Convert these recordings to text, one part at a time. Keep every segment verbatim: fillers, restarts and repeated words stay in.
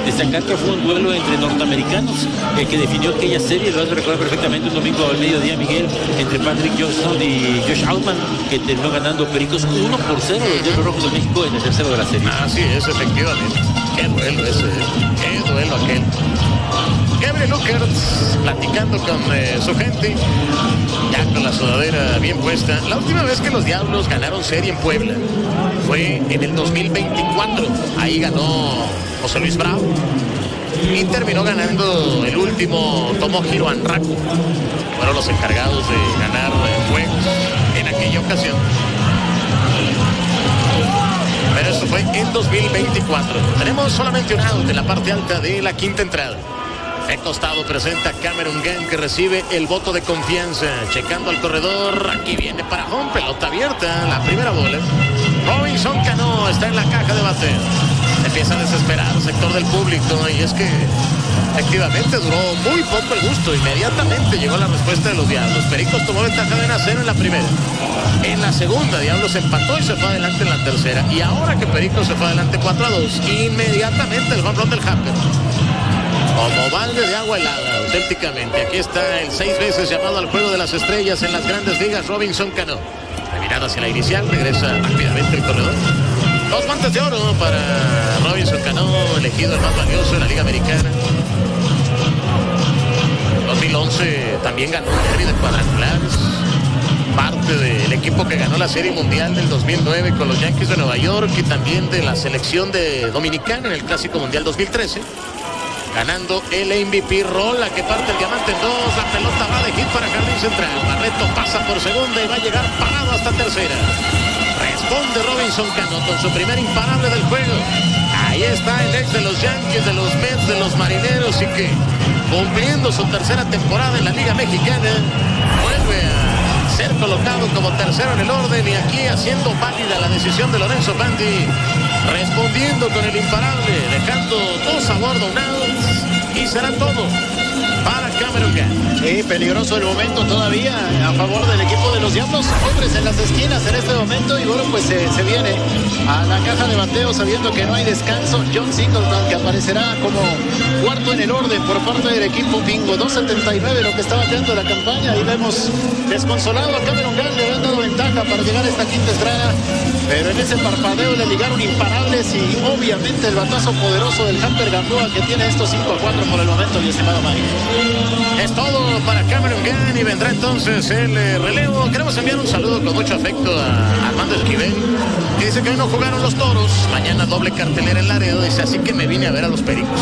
destacar que fue un duelo entre norteamericanos el que definió aquella serie. Lo has recordado perfectamente, un domingo al mediodía, Miguel, entre Patrick Johnson y Josh Altman, que terminó ganando Pericos uno por cero los Diablos Rojos de México en el tercero de la serie. Así es, efectivamente. Qué duelo ese, qué duelo aquel. Gabriel Luckert platicando con eh, su gente, ya con la sudadera bien puesta. La última vez que los Diablos ganaron serie en Puebla fue en el dos mil veinticuatro. Ahí ganó José Luis Bravo y terminó ganando el último Tomohiro Anraku. Fueron los encargados de ganar juegos en aquella ocasión. Pero eso fue en dos mil veinticuatro. Tenemos solamente un out en la parte alta de la quinta entrada. El costado presenta Cameron Gann, que recibe el voto de confianza. Checando al corredor. Aquí viene para home. Pelota abierta. La primera bola. Robinson Cano está en la caja de bater. Empieza a desesperar el sector del público. Y es que efectivamente duró muy poco el gusto. Inmediatamente llegó la respuesta de los Diablos. Pericos tomó ventaja de cero en la primera. En la segunda, Diablos empató y se fue adelante en la tercera. Y ahora que Pericos se fue adelante cuatro a dos, inmediatamente el home run del Hamper. Como balde de agua helada, auténticamente. Aquí está el seis veces llamado al juego de las estrellas en las grandes ligas, Robinson Cano. De mirada hacia la inicial, regresa rápidamente el corredor. Dos guantes de oro para Robinson Cano, elegido el más valioso en la Liga Americana. dos mil once también ganó el derbi de cuadrangulares. Parte del equipo que ganó la Serie Mundial del dos mil nueve con los Yankees de Nueva York y también de la selección de Dominicana en el Clásico Mundial dos mil trece. Ganando el M V P. Rola que parte el diamante en dos. La pelota va de hit para Jardín Central. Barreto pasa por segunda y va a llegar parado hasta tercera. Responde Robinson Cano con su primer imparable del juego. Ahí está el ex de los Yankees, de los Mets, de los Marineros, y que cumpliendo su tercera temporada en la Liga Mexicana vuelve a ser colocado como tercero en el orden, y aquí haciendo válida la decisión de Lorenzo Bandi, respondiendo con el imparable, dejando dos a bordo, un out, y será todo para Cameron Gann. Sí, peligroso el momento todavía a favor del equipo de los Diablos. Hombres en las esquinas en este momento, y bueno, pues eh, se viene a la caja de bateo sabiendo que no hay descanso. John Singleton, que aparecerá como cuarto en el orden por parte del equipo Bingo. dos setenta y nueve lo que está bateando la campaña. Ahí vemos desconsolado a Cameron Gann. Le habían dado ventaja para llegar a esta quinta entrada, pero en ese parpadeo le ligaron imparables, y obviamente el batazo poderoso del Hamper Gamboa, que tiene estos cinco a cuatro por el momento, mi estimado Mike. Es todo para Cameron Gann, y vendrá entonces el eh, relevo. Queremos enviar un saludo con mucho afecto a Armando Esquivel, que dice que hoy no jugaron los Toros, mañana doble cartelera en Laredo, dice, así que me vine a ver a los Pericos.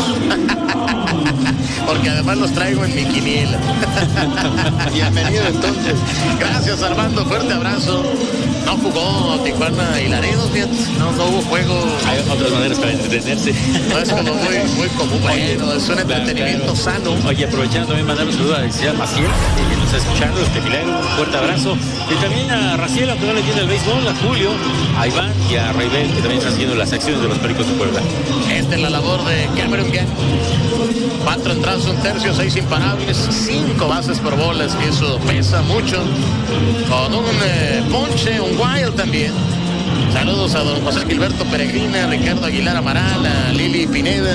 Porque además los traigo en mi quiniela. Bienvenido entonces. Gracias, Armando, fuerte abrazo. No jugó Tijuana y Laredo, fíjate. No, no hubo juego. Hay otras maneras para entretenerse. No es como muy, muy común. Bueno, es un entretenimiento claro, sano. Oye, aprovechando también mandar un saludo a Alexia Maciel, que nos está escuchando, este milagro, un fuerte abrazo. Y también a Raciel, aunque no le entiende el béisbol, a Julio, a Iván y a Raibel, que también están siguiendo las acciones de los Pericos de Puebla. Esta es la labor de Cameron Gann. Cuatro entradas, un tercio, seis imparables, cinco bases por bolas, que eso pesa mucho. Con un eh, ponche, un wild también. Saludos a don José Gilberto Peregrina, Ricardo Aguilar Amaral, a Lili Pineda,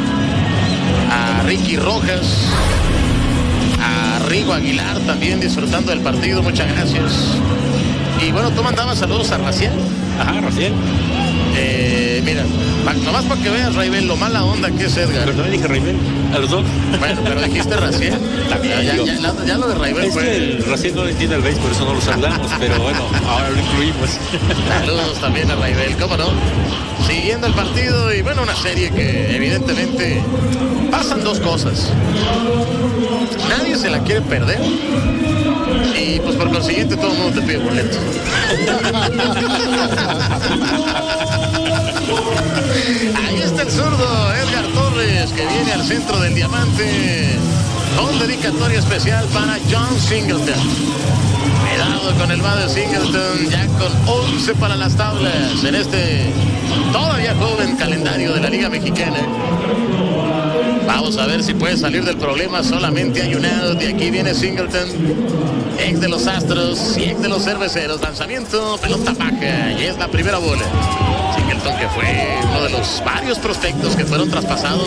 a Ricky Rojas, a Rigo Aguilar también disfrutando del partido, muchas gracias. Y bueno, tú mandabas saludos a Raciel. Ajá, Raciel. Eh, mira, pa, nomás para que veas, Raibel, lo mala onda que es Edgar. Pero también dije Raibel, a los dos. Bueno, pero dijiste Raciel. También, ya, digo, ya, ya, ya lo de Raibel es fue... que el Raciel no entiende el béis, por eso no lo saludamos, pero bueno, ahora lo incluimos. Saludos también a Raibel, ¿cómo no? Siguiendo el partido, y bueno, una serie que evidentemente pasan dos cosas. Nadie se la quiere perder, y pues por consiguiente todo el mundo te pide boleto. Ahí está el zurdo Edgar Torres, que viene al centro del diamante con dedicatoria especial para John Singleton. Cuidado con el Mother Singleton, ya con once para las tablas en este todavía joven calendario de la Liga Mexicana. Vamos a ver si puede salir del problema. Solamente hay un out, y aquí viene Singleton, ex de los Astros y ex de los Cerveceros. Lanzamiento, pelota baja, y es la primera bola. Singleton, que fue uno de los varios prospectos que fueron traspasados